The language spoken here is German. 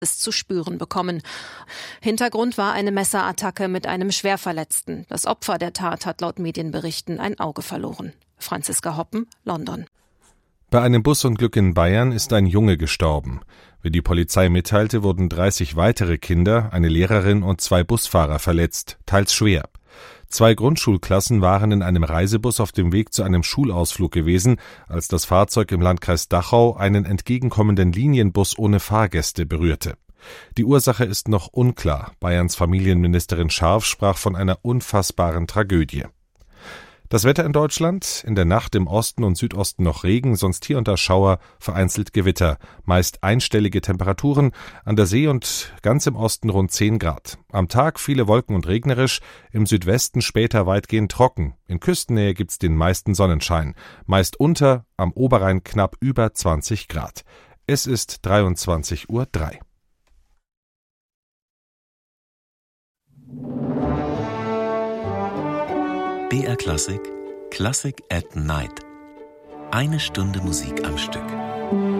es zu spüren bekommen. Hintergrund war eine Messerattacke mit einem Schwerverletzten. Das Opfer der Tat hat laut Medienberichten ein Auge verloren. Franziska Hoppen, London. Bei einem Busunglück in Bayern ist ein Junge gestorben. Wie die Polizei mitteilte, wurden 30 weitere Kinder, eine Lehrerin und 2 Busfahrer verletzt, teils schwer. 2 Grundschulklassen waren in einem Reisebus auf dem Weg zu einem Schulausflug gewesen, als das Fahrzeug im Landkreis Dachau einen entgegenkommenden Linienbus ohne Fahrgäste berührte. Die Ursache ist noch unklar. Bayerns Familienministerin Scharf sprach von einer unfassbaren Tragödie. Das Wetter in Deutschland: in der Nacht im Osten und Südosten noch Regen, sonst hier und da Schauer, vereinzelt Gewitter, meist einstellige Temperaturen, an der See und ganz im Osten rund 10 Grad. Am Tag viele Wolken und regnerisch, im Südwesten später weitgehend trocken. In Küstennähe gibt's den meisten Sonnenschein, meist unter, am Oberrhein knapp über 20 Grad. Es ist 23:03 Uhr. BR Klassik, Klassik at Night. 1 Stunde Musik am Stück.